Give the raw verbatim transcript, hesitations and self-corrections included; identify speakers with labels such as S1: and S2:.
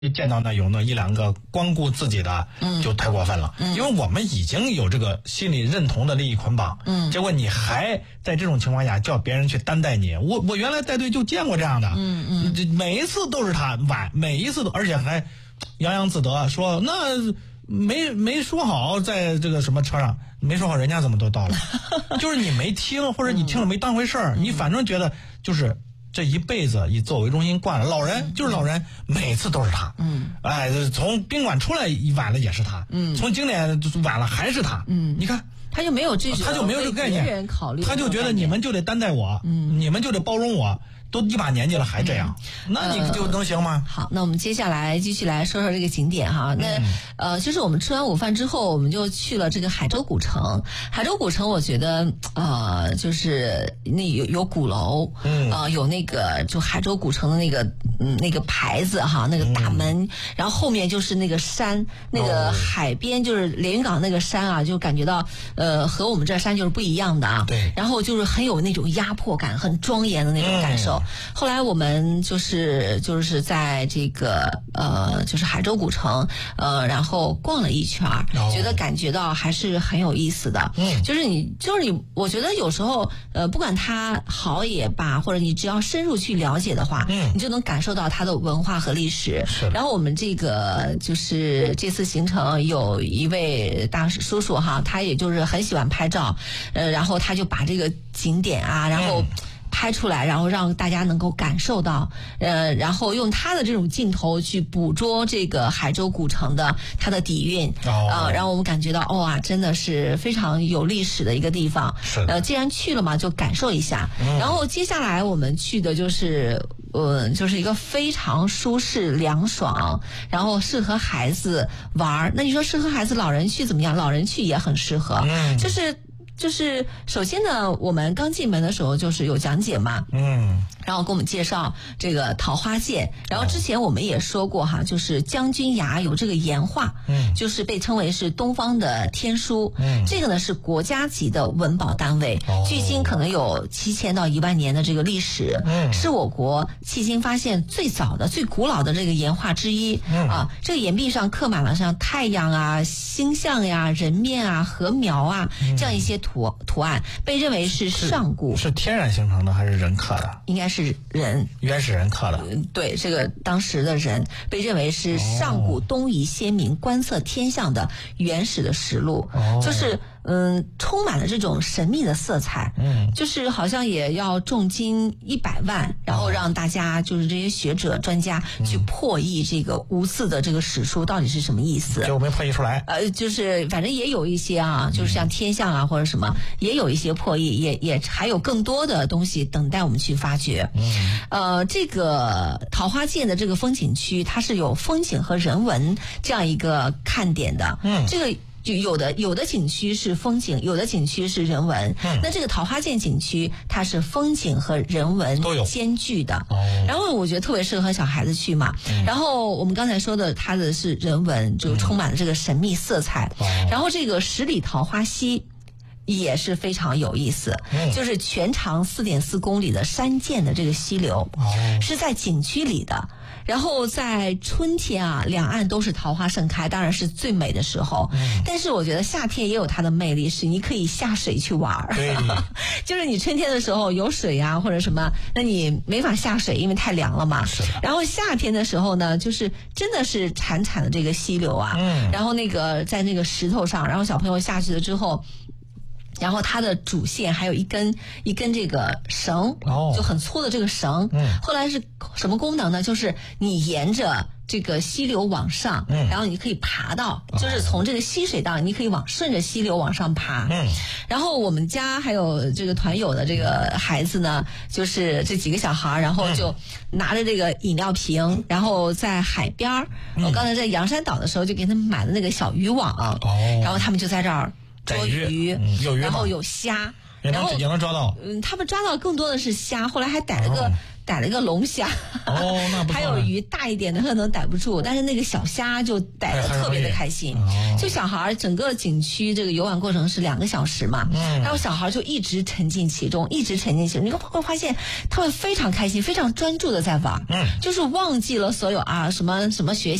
S1: 见到那有那一两个光顾自己的，嗯，就太过分了。嗯，因为我们已经有这个心理认同的利益捆绑，嗯，结果你还在这种情况下叫别人去担待你，我我原来带队就见过这样的，嗯嗯，每一次都是他晚，每一次都，而且还洋洋自得说那没没说好，在这个什么车上没说好，人家怎么都到了，就是你没听，或者你听了没当回事儿，嗯，你反正觉得就是。这一辈子以自我为中心惯了，老人就是老人，每次都是他。嗯，哎，从宾馆出来晚了也是他。嗯，从景点晚了还是他。嗯，你看
S2: 他就没有这种，
S1: 他就没有这个概念，他就觉得你们就得担待我，嗯，你们就得包容我。都一把年纪了还这样，嗯，那你就能行吗？
S2: 呃、好，那我们接下来继续来说说这个景点哈。那、嗯、呃，就是我们吃完午饭之后，我们就去了这个海州古城。海州古城，我觉得呃，就是那有有鼓楼，嗯，呃，有那个就海州古城的那个嗯那个牌子哈，那个大门，嗯，然后后面就是那个山，那个海边就是连云港那个山啊，就感觉到呃和我们这山就是不一样的啊。
S1: 对。
S2: 然后就是很有那种压迫感，很庄严的那种感受。嗯，后来我们就是就是在这个呃就是海州古城呃然后逛了一圈，哦，觉得感觉到还是很有意思的。嗯，就是你就是你，我觉得有时候呃不管它好也罢，或者你只要深入去了解的话，嗯，你就能感受到它的文化和历史。
S1: 是。
S2: 然后我们这个就是这次行程有一位大叔叔哈，他也就是很喜欢拍照，呃然后他就把这个景点啊，然后。嗯，拍出来，然后让大家能够感受到，呃，然后用他的这种镜头去捕捉这个海州古城的它的底蕴，哦，呃，然后我们感觉到，哇，真的是非常有历史的一个地方。
S1: 是。
S2: 呃，既然去了嘛，就感受一下。嗯。然后接下来我们去的就是，呃，就是一个非常舒适凉爽，然后适合孩子玩。那你说适合孩子，老人去怎么样？老人去也很适合。嗯。就是。就是首先呢，我们刚进门的时候就是有讲解嘛，嗯，然后给我们介绍这个桃花剑，然后之前我们也说过哈，就是将军崖有这个岩画，嗯，就是被称为是东方的天书，嗯，这个呢是国家级的文保单位，哦，距今可能有七千到一万年的这个历史，嗯，是我国迄今发现最早的、最古老的这个岩画之一，嗯啊，这个岩壁上刻满了像太阳啊、星象呀、人面啊、禾苗啊，嗯，这样一些图。图图案被认为是上古，
S1: 是, 是天然形成的还是人刻的？
S2: 应该是人，
S1: 原始人刻的。
S2: 嗯，对，这个当时的人被认为是上古东夷先民观测天象的原始的实录，哦，就是嗯，充满了这种神秘的色彩，嗯，就是好像也要重金一百万，然后让大家就是这些学者专家去破译这个无字的这个史书到底是什么意思。
S1: 结果没破译出来。
S2: 呃，就是反正也有一些啊，就是像天象啊或者什么，也有一些破译，也也还有更多的东西等待我们去发掘。嗯，呃，这个桃花涧的这个风景区，它是有风景和人文这样一个看点的。嗯，这个。就有的有的景区是风景，有的景区是人文。嗯，那这个桃花涧景区它是风景和人文都有兼具的。哦，然后我觉得特别适合小孩子去嘛。嗯，然后我们刚才说的它的是人文，就充满了这个神秘色彩。嗯，然后这个十里桃花溪也是非常有意思，嗯，就是全长四点四公里的山涧的这个溪流，哦，是在景区里的。然后在春天啊，两岸都是桃花盛开，当然是最美的时候。嗯，但是我觉得夏天也有它的魅力，是你可以下水去玩。
S1: 对，
S2: 就是你春天的时候有水啊或者什么，那你没法下水，因为太凉了嘛。
S1: 是的。
S2: 然后夏天的时候呢，就是真的是潺潺的这个溪流啊，嗯，然后那个在那个石头上，然后小朋友下去了之后。然后它的主线还有一根一根这个绳，哦，就很粗的这个绳。嗯，后来是什么功能呢？就是你沿着这个溪流往上，嗯，然后你可以爬到，就是从这个溪水道，你可以往顺着溪流往上爬。嗯，然后我们家还有这个团友的这个孩子呢，就是这几个小孩，然后就拿着这个饮料瓶，然后在海边儿，嗯，我刚才在洋山岛的时候就给他们买了那个小渔网，哦，然后他们就在这儿。捉鱼，
S1: 嗯，有鱼，
S2: 然后有虾，然后
S1: 也能抓到。
S2: 嗯，他们抓到更多的是虾，后来还逮了个、哦、逮逮了一个龙虾，
S1: 哦，那不错。
S2: 还有鱼大一点的可能逮不住，但是那个小虾就逮得特别的开心。哦、就小孩整个景区这个游玩过程是两个小时嘛，嗯，然后小孩就一直沉浸其中，一直沉浸其中，你会发现他们非常开心，非常专注的在玩，嗯，就是忘记了所有啊什么什么学习。